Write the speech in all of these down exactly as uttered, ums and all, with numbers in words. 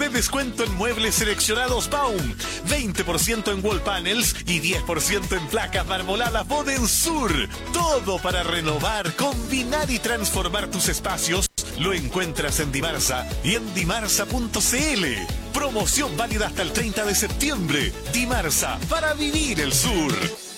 Super descuento en muebles seleccionados Baum, veinte por ciento en wall panels y diez por ciento en placas marmoladas Bodensur. Todo para renovar, combinar y transformar tus espacios. Lo encuentras en Dimarsa y en dimarsa punto c l. Promoción válida hasta el treinta de septiembre. Dimarsa, para vivir el sur.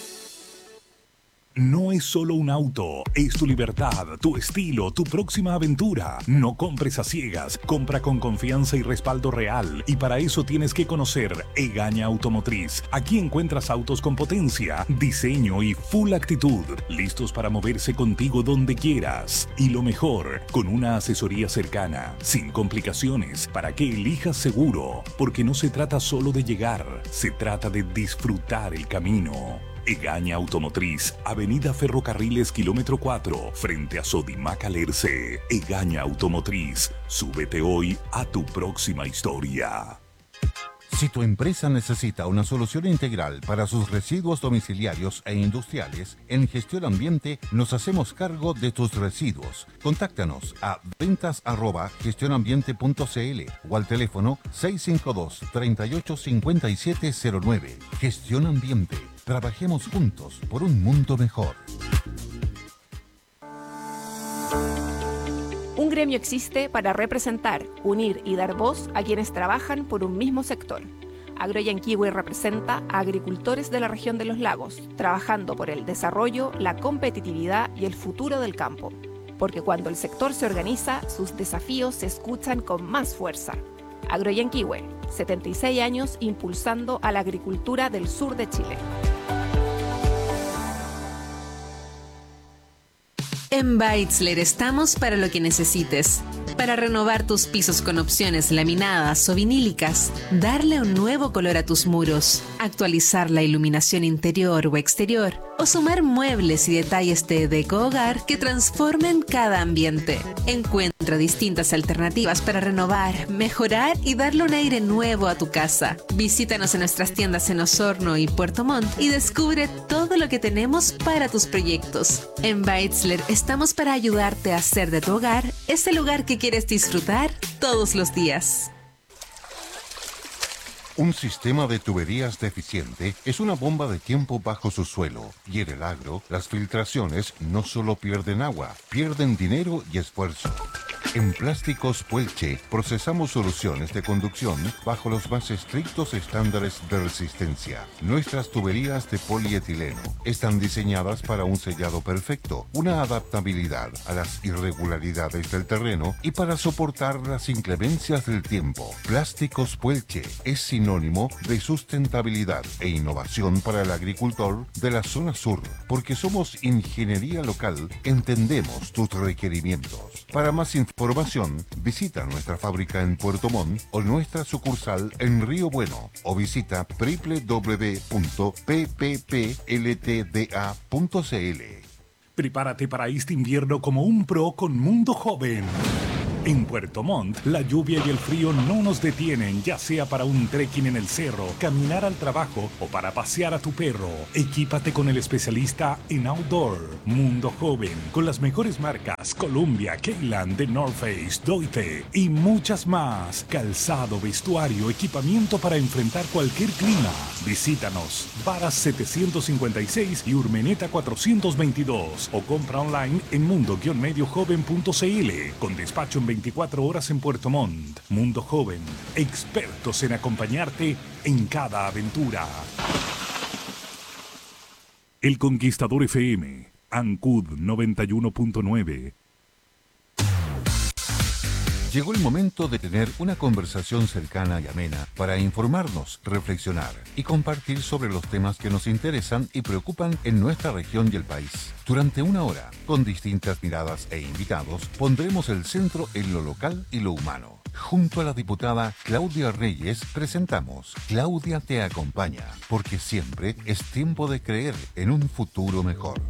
No es solo un auto, es tu libertad, tu estilo, tu próxima aventura. No compres a ciegas, compra con confianza y respaldo real. Y para eso tienes que conocer Egaña Automotriz. Aquí encuentras autos con potencia, diseño y full actitud, listos para moverse contigo donde quieras. Y lo mejor, con una asesoría cercana, sin complicaciones, para que elijas seguro. Porque no se trata solo de llegar, se trata de disfrutar el camino. Egaña Automotriz, Avenida Ferrocarriles, kilómetro cuatro, frente a Sodimac Alerce. Egaña Automotriz, súbete hoy a tu próxima historia. Si tu empresa necesita una solución integral para sus residuos domiciliarios e industriales, en Gestión Ambiente nos hacemos cargo de tus residuos. Contáctanos a ventas arroba gestionambiente punto c l o al teléfono seis cinco dos, tres ocho cinco siete cero nueve. Gestión Ambiente. Trabajemos juntos por un mundo mejor. Un gremio existe para representar, unir y dar voz a quienes trabajan por un mismo sector. Agroyanquihue representa a agricultores de la región de los lagos, trabajando por el desarrollo, la competitividad y el futuro del campo. Porque cuando el sector se organiza, sus desafíos se escuchan con más fuerza. Agroyanquihue, setenta y seis años impulsando a la agricultura del sur de Chile. En Beitzler estamos para lo que necesites. Para renovar tus pisos con opciones laminadas o vinílicas, darle un nuevo color a tus muros, actualizar la iluminación interior o exterior, o sumar muebles y detalles de deco hogar que transformen cada ambiente. Encuentra distintas alternativas para renovar, mejorar y darle un aire nuevo a tu casa. Visítanos en nuestras tiendas en Osorno y Puerto Montt y descubre todo lo que tenemos para tus proyectos. En Beitzler estamos para ayudarte a hacer de tu hogar ese lugar que quieres disfrutar todos los días. Un sistema de tuberías deficiente es una bomba de tiempo bajo su suelo, y en el agro, las filtraciones no solo pierden agua, pierden dinero y esfuerzo. En Plásticos Puelche procesamos soluciones de conducción bajo los más estrictos estándares de resistencia. Nuestras tuberías de polietileno están diseñadas para un sellado perfecto, una adaptabilidad a las irregularidades del terreno y para soportar las inclemencias del tiempo. Plásticos Puelche es sinónimo de sustentabilidad e innovación para el agricultor de la zona sur, porque somos ingeniería local, entendemos tus requerimientos. Para más información, visita nuestra fábrica en Puerto Montt o nuestra sucursal en Río Bueno o visita doble u doble u doble u punto p p p l t d a punto c l. Prepárate para este invierno como un pro con Mundo Joven. En Puerto Montt, la lluvia y el frío no nos detienen, ya sea para un trekking en el cerro, caminar al trabajo o para pasear a tu perro. Equípate con el especialista en outdoor, Mundo Joven, con las mejores marcas Columbia, Keyland, The North Face, Doite y muchas más. Calzado, vestuario, equipamiento para enfrentar cualquier clima. Visítanos, Varas setecientos cincuenta y seis y Urmeneta cuatrocientos veintidós o compra online en mundo guion medio joven punto c l con despacho en veinticuatro horas en Puerto Montt. Mundo Joven, expertos en acompañarte en cada aventura. El Conquistador F M, Ancud noventa y uno punto nueve. Llegó el momento de tener una conversación cercana y amena para informarnos, reflexionar y compartir sobre los temas que nos interesan y preocupan en nuestra región y el país. Durante una hora, con distintas miradas e invitados, pondremos el centro en lo local y lo humano. Junto a la diputada Claudia Reyes presentamos Claudia te acompaña, porque siempre es tiempo de creer en un futuro mejor.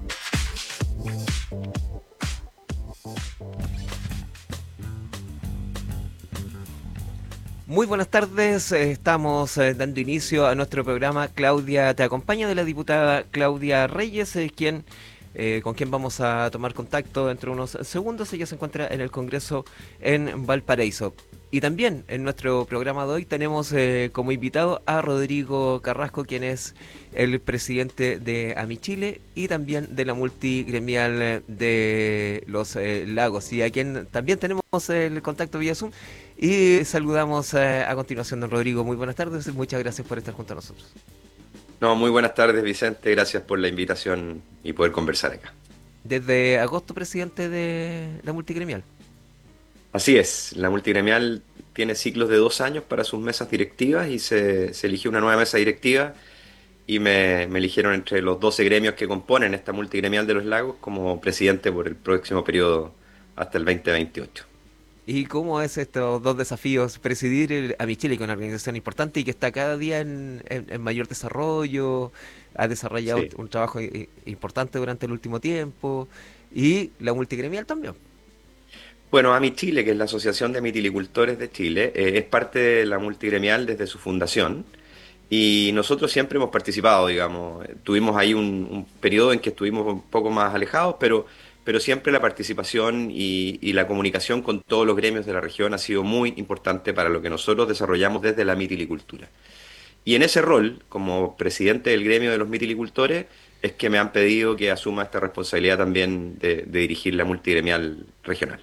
Muy buenas tardes, estamos eh, dando inicio a nuestro programa Claudia te acompaña, de la diputada Claudia Reyes, eh, quien, eh, con quien vamos a tomar contacto dentro de unos segundos. Ella se encuentra en el Congreso en Valparaíso. Y también en nuestro programa de hoy tenemos eh, como invitado a Rodrigo Carrasco, quien es el presidente de AmiChile y también de la multigremial de los eh, lagos, y a quien también tenemos el contacto vía Zoom. Y saludamos eh, a continuación, don Rodrigo. Muy buenas tardes y muchas gracias por estar junto a nosotros. No, muy buenas tardes, Vicente. Gracias por la invitación y poder conversar acá. Desde agosto, presidente de la multigremial. Así es, la multigremial tiene ciclos de dos años para sus mesas directivas y se, se eligió una nueva mesa directiva y me, me eligieron entre los doce gremios que componen esta multigremial de los lagos como presidente por el próximo periodo hasta el veinte veintiocho. ¿Y cómo es estos dos desafíos? Presidir el AmiChile, que es una organización importante y que está cada día en, en, en mayor desarrollo, ha desarrollado Sí. un, un trabajo i- importante durante el último tiempo, y la multigremial también. Bueno, AmiChile, que es la Asociación de Mitilicultores de Chile, eh, es parte de la multigremial desde su fundación y nosotros siempre hemos participado, digamos. Eh, Tuvimos ahí un, un periodo en que estuvimos un poco más alejados, pero, pero siempre la participación y, y la comunicación con todos los gremios de la región ha sido muy importante para lo que nosotros desarrollamos desde la mitilicultura. Y en ese rol, como presidente del gremio de los mitilicultores, es que me han pedido que asuma esta responsabilidad también de, de dirigir la multigremial regional.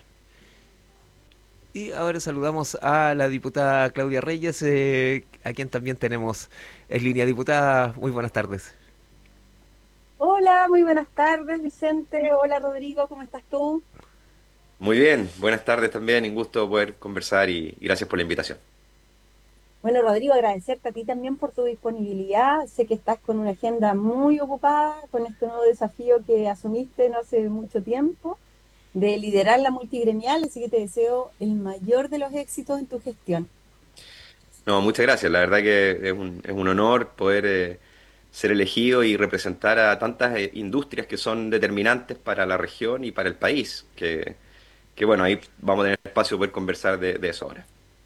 Y ahora saludamos a la diputada Claudia Reyes, eh, a quien también tenemos en línea. Diputada, muy buenas tardes. Hola, muy buenas tardes, Vicente. Hola, Rodrigo, ¿cómo estás tú? Muy bien, buenas tardes también, un gusto poder conversar y, y gracias por la invitación. Bueno, Rodrigo, agradecerte a ti también por tu disponibilidad. Sé que estás con una agenda muy ocupada con este nuevo desafío que asumiste no hace mucho tiempo, de liderar la multigremial, así que te deseo el mayor de los éxitos en tu gestión. No, muchas gracias, la verdad que es un, es un honor poder eh, ser elegido y representar a tantas eh, industrias que son determinantes para la región y para el país, que, que bueno, ahí vamos a tener espacio para poder conversar de, de eso ahora.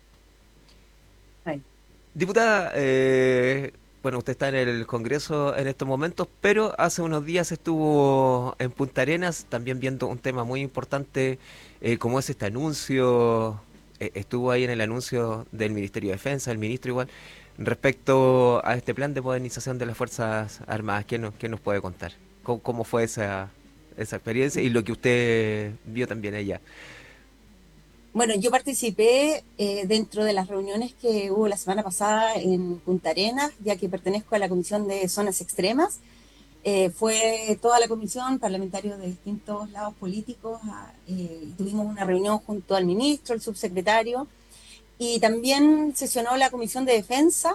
Ay. Diputada, eh, bueno, usted está en el Congreso en estos momentos, pero hace unos días estuvo en Punta Arenas también viendo un tema muy importante, eh, como es este anuncio. Eh, estuvo ahí en el anuncio del Ministerio de Defensa, el ministro igual, respecto a este plan de modernización de las Fuerzas Armadas. ¿Qué nos, qué nos puede contar? ¿Cómo, cómo fue esa, esa experiencia y lo que usted vio también allá? Bueno, yo participé eh, dentro de las reuniones que hubo la semana pasada en Punta Arenas, ya que pertenezco a la Comisión de Zonas Extremas. Eh, fue toda la comisión, parlamentarios de distintos lados políticos, a, eh, tuvimos una reunión junto al ministro, el subsecretario, y también sesionó la Comisión de Defensa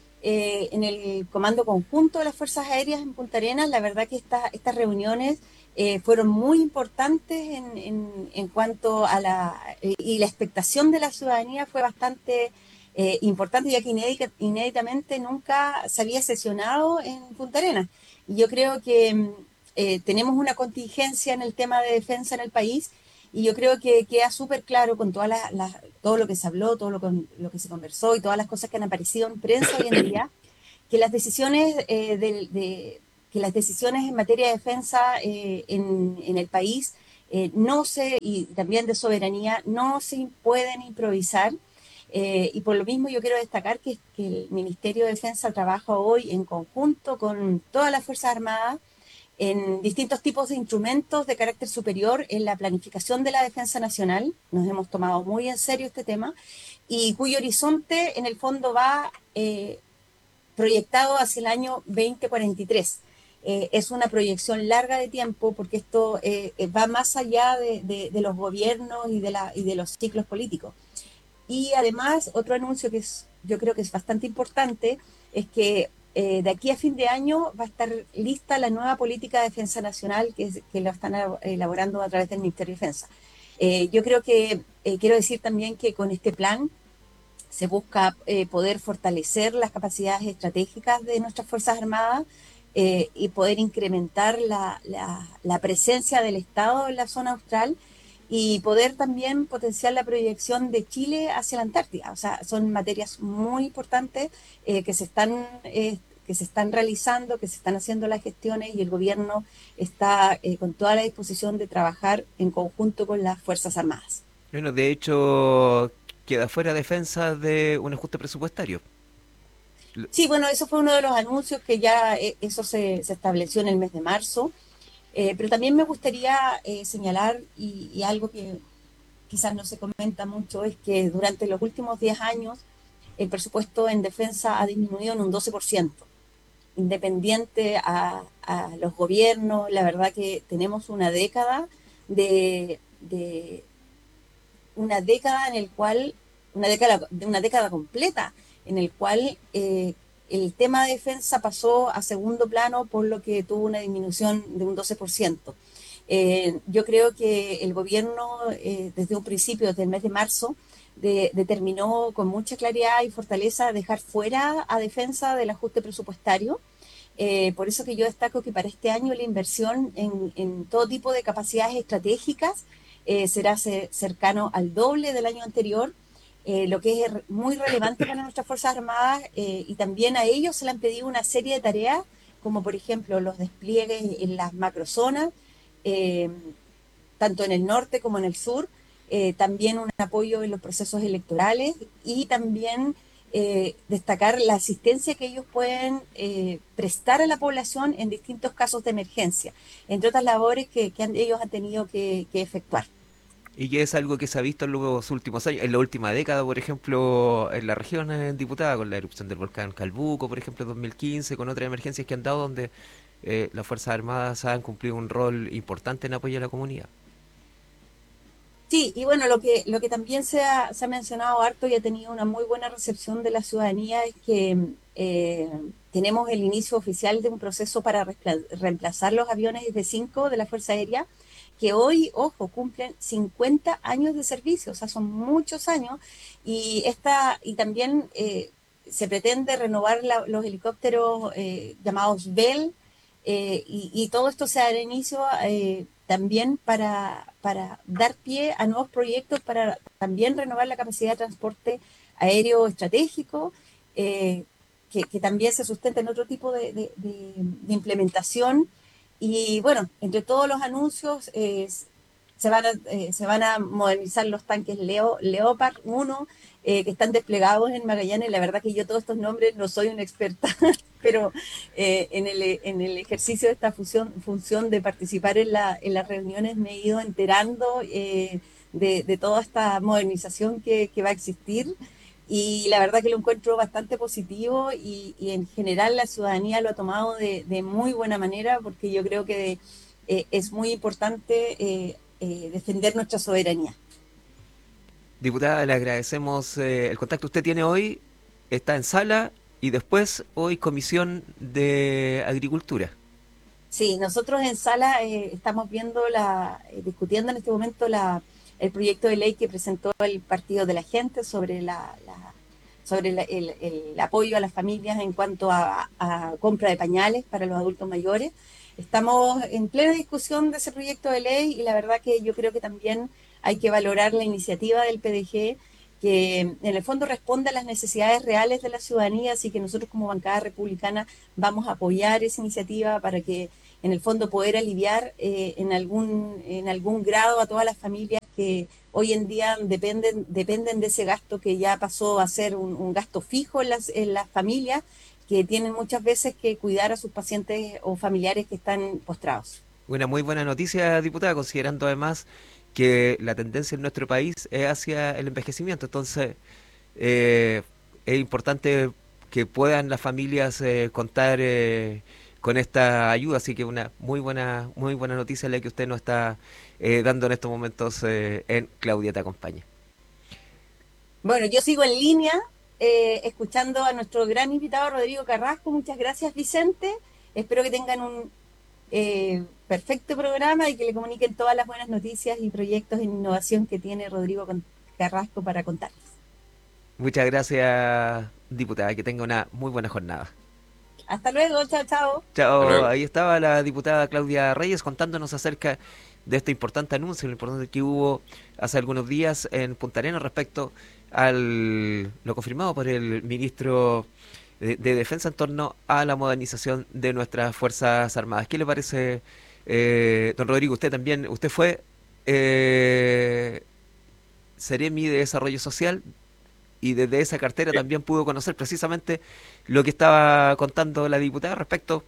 eh, en el Comando Conjunto de las Fuerzas Aéreas en Punta Arenas. La verdad que esta, estas reuniones eh, fueron muy importantes en, en, en cuanto a la... Eh, y la expectación de la ciudadanía fue bastante eh, importante, ya que inédita, inéditamente nunca se había sesionado en Punta Arenas. Y yo creo que eh, tenemos una contingencia en el tema de defensa en el país, y yo creo que queda súper claro con todas las, las, todo lo que se habló, todo lo, con, lo que se conversó y todas las cosas que han aparecido en prensa hoy en día, que las decisiones, eh, de, de, que las decisiones en materia de defensa eh, en, en el país eh, no se, y también de soberanía, no se pueden improvisar. Eh, y por lo mismo yo quiero destacar que, que el Ministerio de Defensa trabaja hoy en conjunto con todas las Fuerzas Armadas en distintos tipos de instrumentos de carácter superior en la planificación de la defensa nacional. Nos hemos tomado muy en serio este tema, y cuyo horizonte en el fondo va eh, proyectado hacia el año veinte cuarenta y tres. Eh, es una proyección larga de tiempo, porque esto eh, va más allá de, de, de los gobiernos y de, la, y de los ciclos políticos. Y además, otro anuncio que es, yo creo que es bastante importante, es que eh, de aquí a fin de año va a estar lista la nueva política de defensa nacional, que, es, que la están elaborando a través del Ministerio de Defensa. Eh, yo creo que, eh, quiero decir también que con este plan se busca eh, poder fortalecer las capacidades estratégicas de nuestras Fuerzas Armadas eh, y poder incrementar la, la, la presencia del Estado en la zona austral, y poder también potenciar la proyección de Chile hacia la Antártida. O sea, son materias muy importantes eh, que se están eh, que se están realizando, que se están haciendo las gestiones, y el gobierno está eh, con toda la disposición de trabajar en conjunto con las Fuerzas Armadas. Bueno, de hecho, queda fuera defensa de un ajuste presupuestario. Sí, bueno, eso fue uno de los anuncios que ya eh, eso se, se estableció en el mes de marzo, eh, pero también me gustaría eh, señalar, y, y algo que quizás no se comenta mucho, es que durante los últimos diez años el presupuesto en defensa ha disminuido en un doce por ciento. Independiente a, a los gobiernos, la verdad que tenemos una década de, de una década en el cual, una década, de una década completa, en el cual eh, el tema de defensa pasó a segundo plano, por lo que tuvo una disminución de un doce por ciento. Eh, yo creo que el gobierno, eh, desde un principio, desde el mes de marzo, de, determinó con mucha claridad y fortaleza dejar fuera a defensa del ajuste presupuestario. Eh, por eso que yo destaco que para este año la inversión en, en todo tipo de capacidades estratégicas eh, será ce- cercano al doble del año anterior, eh, lo que es re- muy relevante para nuestras Fuerzas Armadas, eh, y también a ellos se le han pedido una serie de tareas, como por ejemplo los despliegues en las macrozonas, eh, tanto en el norte como en el sur, eh, también un apoyo en los procesos electorales y también eh, destacar la asistencia que ellos pueden eh, prestar a la población en distintos casos de emergencia, entre otras labores que, que han- ellos han tenido que, que efectuar. Y que es algo que se ha visto en los últimos años, en la última década, por ejemplo, en la región eh, diputada, con la erupción del volcán Calbuco, por ejemplo, en dos mil quince, con otras emergencias que han dado, donde eh, las Fuerzas Armadas han cumplido un rol importante en apoyo a la comunidad. Sí, y bueno, lo que, lo que también se ha, se ha mencionado harto y ha tenido una muy buena recepción de la ciudadanía es que eh, tenemos el inicio oficial de un proceso para respla- reemplazar los aviones F cinco de la Fuerza Aérea, que hoy, ojo, cumplen cincuenta años de servicio, o sea, son muchos años, y, esta, y también eh, se pretende renovar la- los helicópteros eh, llamados Bell, eh, y, y todo esto se dará inicio eh, también para, para dar pie a nuevos proyectos, para también renovar la capacidad de transporte aéreo estratégico, eh, que, que también se sustenta en otro tipo de, de- de- de implementación. Y bueno, entre todos los anuncios, eh, se van a, eh, se van a modernizar los tanques Leo, Leopard uno, eh, que están desplegados en Magallanes. La verdad que yo todos estos nombres no soy una experta, pero eh, en, el, en el ejercicio de esta función, función de participar en, la, en las reuniones me he ido enterando eh, de, de toda esta modernización que, que va a existir. Y la verdad que lo encuentro bastante positivo, y, y en general la ciudadanía lo ha tomado de, de muy buena manera, porque yo creo que eh, es muy importante eh, eh, defender nuestra soberanía. Diputada, le agradecemos eh, el contacto que usted tiene hoy, está en sala y después hoy Comisión de Agricultura. Sí, nosotros en sala eh, estamos viendo la, eh, discutiendo en este momento la, el proyecto de ley que presentó el Partido de la Gente sobre la, la- sobre la- el, el apoyo a las familias en cuanto a, a compra de pañales para los adultos mayores. Estamos en plena discusión de ese proyecto de ley, y la verdad que yo creo que también hay que valorar la iniciativa del P D G, que en el fondo responde a las necesidades reales de la ciudadanía, así que nosotros como bancada republicana vamos a apoyar esa iniciativa para que en el fondo poder aliviar eh, en algún en algún grado a todas las familias que hoy en día dependen dependen de ese gasto, que ya pasó a ser un, un gasto fijo en las, en las familias, que tienen muchas veces que cuidar a sus pacientes o familiares que están postrados. Una muy buena noticia, diputada, considerando además que la tendencia en nuestro país es hacia el envejecimiento. Entonces, eh, es importante que puedan las familias eh, contar eh, con esta ayuda. Así que una muy buena, muy buena noticia la que usted nos está eh, dando en estos momentos eh, en Claudia Te Acompaña. Bueno, yo sigo en línea eh, escuchando a nuestro gran invitado Rodrigo Carrasco. Muchas gracias, Vicente. Espero que tengan un eh, perfecto programa y que le comuniquen todas las buenas noticias y proyectos en innovación que tiene Rodrigo Carrasco para contarles. Muchas gracias, diputada. Que tenga una muy buena jornada. Hasta luego, chao, chao. Hasta Chao, luego. ahí estaba la diputada Claudia Reyes contándonos acerca de este importante anuncio, lo importante que hubo hace algunos días en Punta Arenas respecto al lo confirmado por el ministro de, de Defensa en torno a la modernización de nuestras Fuerzas Armadas. ¿Qué le parece, eh, don Rodrigo? Usted también, usted fue, eh, Seremi de Desarrollo Social, y desde esa cartera también pudo conocer precisamente lo que estaba contando la diputada respecto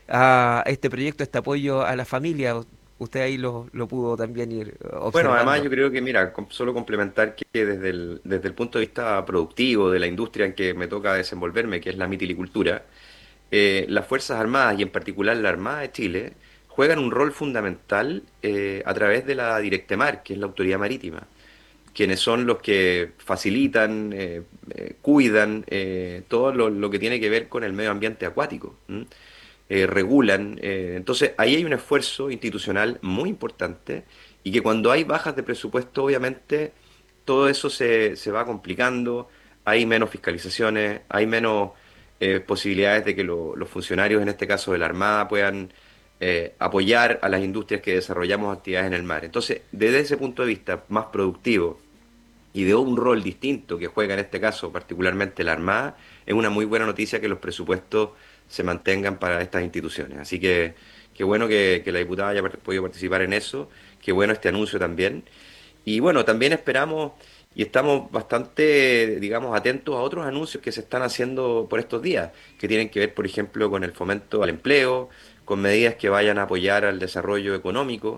a este proyecto, este apoyo a la familia. Usted ahí lo, lo pudo también ir observando. Bueno, además yo creo que, mira, com- solo complementar que desde el, desde el punto de vista productivo de la industria en que me toca desenvolverme, que es la mitilicultura, eh, las Fuerzas Armadas y en particular la Armada de Chile juegan un rol fundamental eh, a través de la Directemar, que es la autoridad marítima, quienes son los que facilitan, eh, eh, cuidan eh, todo lo, lo que tiene que ver con el medio ambiente acuático. ¿M? Eh, regulan. Eh, entonces, ahí hay un esfuerzo institucional muy importante y que cuando hay bajas de presupuesto, obviamente, todo eso se, se va complicando, hay menos fiscalizaciones, hay menos eh, posibilidades de que lo- los funcionarios, en este caso de la Armada, puedan eh, apoyar a las industrias que desarrollamos actividades en el mar. Entonces, desde ese punto de vista más productivo y de un rol distinto que juega en este caso particularmente la Armada, es una muy buena noticia que los presupuestos se mantengan para estas instituciones. Así que qué bueno que, que la diputada haya par- podido participar en eso, qué bueno este anuncio también. Y bueno, también esperamos y estamos bastante, digamos, atentos a otros anuncios que se están haciendo por estos días, que tienen que ver, por ejemplo, con el fomento al empleo, con medidas que vayan a apoyar al desarrollo económico.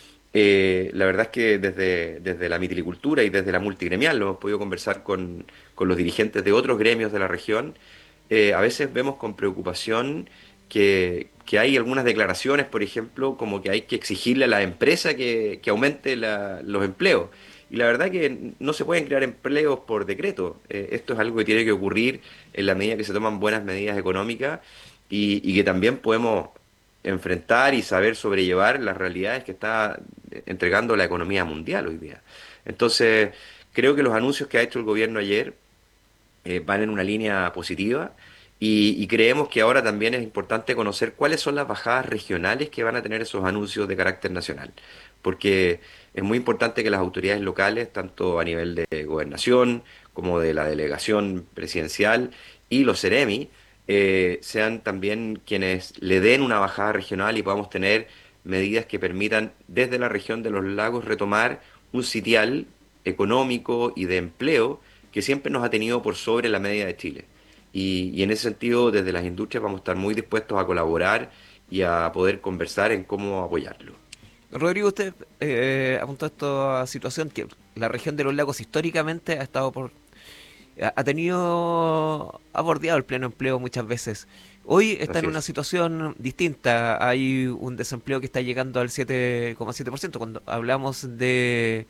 Eh, la verdad es que desde, desde la mitilicultura y desde la multigremial lo hemos podido conversar con, con los dirigentes de otros gremios de la región. Eh, a veces vemos con preocupación que, que hay algunas declaraciones, por ejemplo, como que hay que exigirle a la empresa que, que aumente la- los empleos. Y la verdad que no se pueden crear empleos por decreto. Eh, esto es algo que tiene que ocurrir en la medida que se toman buenas medidas económicas y, y que también podemos enfrentar y saber sobrellevar las realidades que está entregando la economía mundial hoy día. Entonces, creo que los anuncios que ha hecho el gobierno ayer eh, van en una línea positiva y, y creemos que ahora también es importante conocer cuáles son las bajadas regionales que van a tener esos anuncios de carácter nacional, porque es muy importante que las autoridades locales, tanto a nivel de gobernación como de la delegación presidencial y los Ceremi, eh, sean también quienes le den una bajada regional y podamos tener medidas que permitan desde la región de los lagos retomar un sitial económico y de empleo que siempre nos ha tenido por sobre la media de Chile. Y, y en ese sentido, desde las industrias vamos a estar muy dispuestos a colaborar y a poder conversar en cómo apoyarlo. Rodrigo, usted eh, apuntó a esta situación que la región de los lagos históricamente ha estado por ha ha tenido ha bordeado el pleno empleo muchas veces. Hoy está Así en una es. situación distinta. Hay un desempleo que está llegando al siete coma siete por ciento. Cuando hablamos de,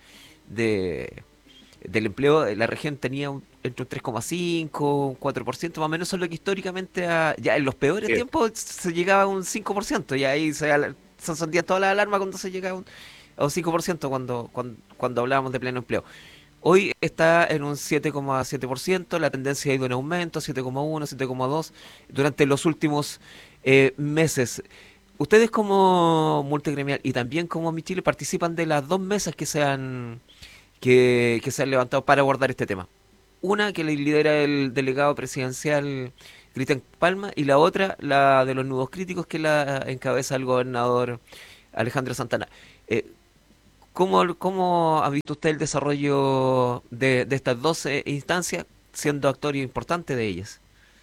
de del empleo, la región tenía un- entre un tres coma cinco, un cuatro por ciento más o menos, eso es lo que históricamente ha- ya en los peores Así es. tiempos se llegaba a un cinco por ciento y ahí se, al- se encendían todas las alarmas cuando se llegaba a un, a un cinco por ciento cuando, cuando, cuando hablábamos de pleno empleo. Hoy está en un siete coma siete por ciento, la tendencia ha ido en aumento, siete coma uno, siete coma dos durante los últimos eh, meses. Ustedes como multigremial y también como Mi Chile participan de las dos mesas que se han, que, que se han levantado para abordar este tema. Una que la lidera el delegado presidencial Cristian Palma y la otra, la de los nudos críticos, que la encabeza el gobernador Alejandro Santana. Eh, ¿Cómo, cómo ha visto usted el desarrollo de, de estas dos eh, instancias, siendo actor importante de ellas?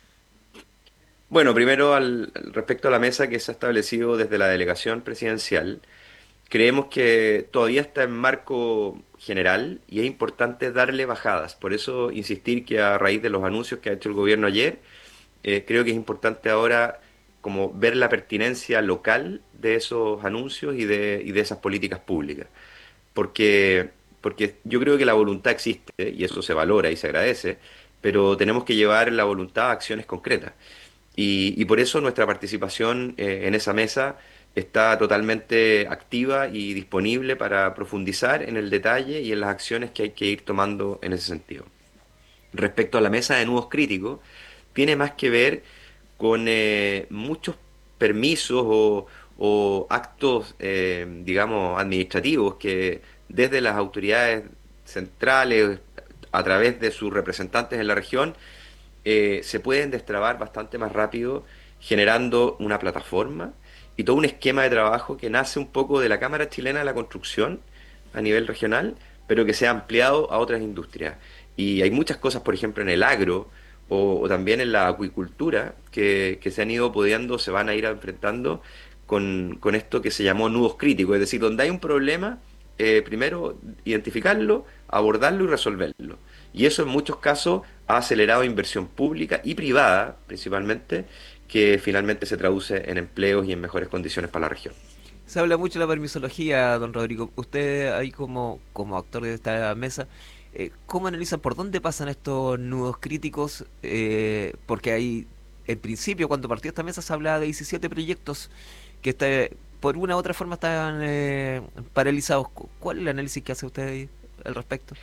Bueno, primero al, respecto a la mesa que se ha establecido desde la delegación presidencial, creemos que todavía está en marco general y es importante darle bajadas. Por eso insistir que a raíz de los anuncios que ha hecho el gobierno ayer, eh, creo que es importante ahora como ver la pertinencia local de esos anuncios y de, y de esas políticas públicas. Porque, porque yo creo que la voluntad existe y eso se valora y se agradece, pero tenemos que llevar la voluntad a acciones concretas. Y, y por eso nuestra participación eh, en esa mesa está totalmente activa y disponible para profundizar en el detalle y en las acciones que hay que ir tomando en ese sentido. Respecto a la mesa de nudos críticos, tiene más que ver con eh, muchos permisos o, o actos, eh, digamos, administrativos que desde las autoridades centrales, a través de sus representantes en la región, eh, se pueden destrabar bastante más rápido, generando una plataforma y todo un esquema de trabajo que nace un poco de la Cámara Chilena de la Construcción a nivel regional, pero que se ha ampliado a otras industrias. Y hay muchas cosas, por ejemplo, en el agro o, o también en la acuicultura que, que se han ido pudiendo, se van a ir enfrentando con, con esto que se llamó nudos críticos, es decir, donde hay un problema, eh, primero identificarlo, abordarlo y resolverlo. Y eso en muchos casos ha acelerado inversión pública y privada, principalmente, que finalmente se traduce en empleos y en mejores condiciones para la región. Se habla mucho de la permisología, don Rodrigo. Usted ahí como, como actor de esta mesa, eh, ¿cómo analizan por dónde pasan estos nudos críticos? Eh, porque ahí, en principio, cuando partió esta mesa se hablaba de diecisiete proyectos que está, por una u otra forma estaban eh, paralizados. ¿Cuál es el análisis que hace usted ahí al respecto?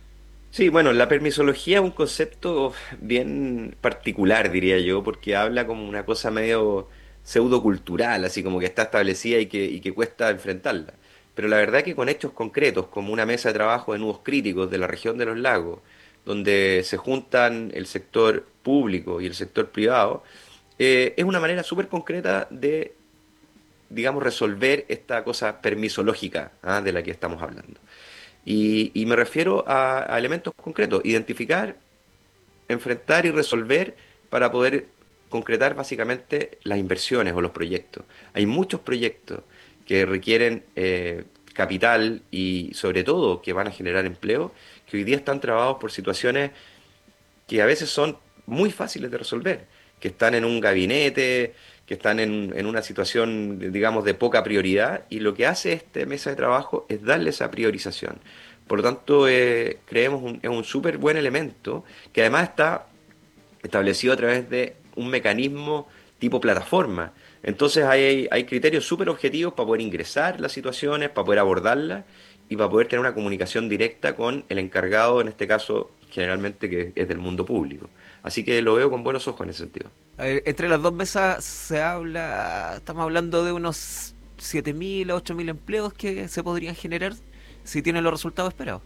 Sí, bueno, la permisología es un concepto bien particular, diría yo, porque habla como una cosa medio pseudocultural, así como que está establecida y que, y que cuesta enfrentarla. Pero la verdad que con hechos concretos, como una mesa de trabajo de nudos críticos de la región de los lagos, donde se juntan el sector público y el sector privado, eh, es una manera súper concreta de, digamos, resolver esta cosa permisológica, ¿ah?, de la que estamos hablando. Y, y me refiero a, a elementos concretos, identificar, enfrentar y resolver para poder concretar básicamente las inversiones o los proyectos. Hay muchos proyectos que requieren eh, capital y sobre todo que van a generar empleo, que hoy día están trabados por situaciones que a veces son muy fáciles de resolver, que están en un gabinete, que están en, en una situación, digamos, de poca prioridad, y lo que hace esta mesa de trabajo es darle esa priorización. Por lo tanto, eh, creemos un, es un súper buen elemento, que además está establecido a través de un mecanismo tipo plataforma. Entonces hay, hay criterios súper objetivos para poder ingresar las situaciones, para poder abordarlas y para poder tener una comunicación directa con el encargado, en este caso, generalmente que es del mundo público. Así que lo veo con buenos ojos en ese sentido. A ver, entre las dos mesas se habla, estamos hablando de unos siete mil a ocho mil empleos que se podrían generar si tienen los resultados esperados.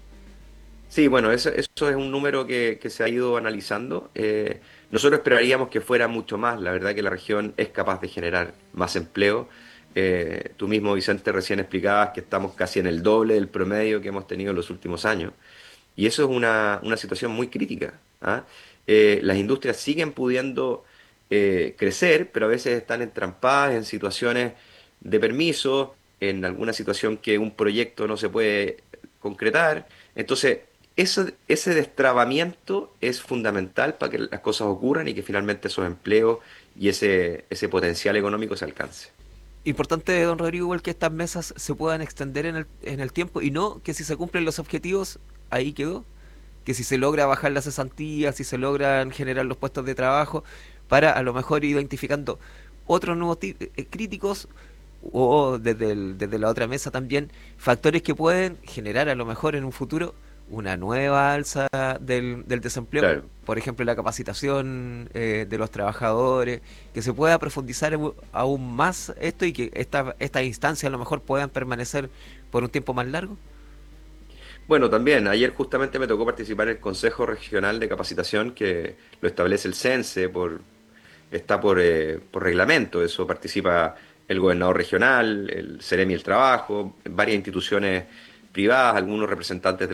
Sí, bueno, eso, eso es un número que, que se ha ido analizando. Eh, nosotros esperaríamos que fuera mucho más. La verdad que la región es capaz de generar más empleo. Eh, tú mismo, Vicente, recién explicabas que estamos casi en el doble del promedio que hemos tenido en los últimos años. Y eso es una, una situación muy crítica, ¿ah? Eh, las industrias siguen pudiendo eh, crecer, pero a veces están entrampadas en situaciones de permiso, en alguna situación que un proyecto no se puede concretar. Entonces, eso, ese destrabamiento es fundamental para que las cosas ocurran y que finalmente esos empleos y ese, ese potencial económico se alcance. Importante, don Rodrigo, igual que estas mesas se puedan extender en el, en el tiempo y no que si se cumplen los objetivos, ahí quedó. Que si se logra bajar las cesantías, si se logran generar los puestos de trabajo, para a lo mejor ir identificando otros nuevos ti- eh, críticos o desde, el- desde la otra mesa también factores que pueden generar a lo mejor en un futuro una nueva alza del, del desempleo, Claro. por ejemplo la capacitación eh, de los trabajadores, que se pueda profundizar aún aún más esto y que esta, estas instancias a lo mejor puedan permanecer por un tiempo más largo. Bueno, también, ayer justamente me tocó participar en el Consejo Regional de Capacitación que lo establece el CENSE, por, está por, eh, por reglamento, eso participa el gobernador regional, el Ceremi del Trabajo, varias instituciones privadas, algunos representantes de